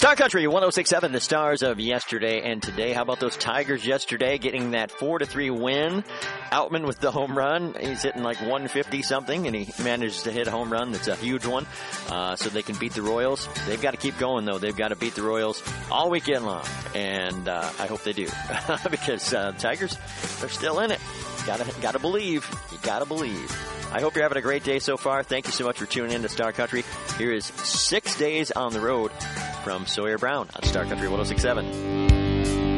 Star Country 106.7, the Stars of yesterday and today. How about those Tigers yesterday getting that 4-3 win? Outman with the home run. He's hitting like 150 something, and he manages to hit a home run. That's a huge one. So they can beat the Royals. They've got to keep going, though. They've got to beat the Royals all weekend long. And I hope they do. Because Tigers, they're still in it. Gotta believe. You gotta believe. I hope you're having a great day so far. Thank you so much for tuning in to Star Country. Here is 6 days on the road from Sawyer Brown on Star Country 106.7.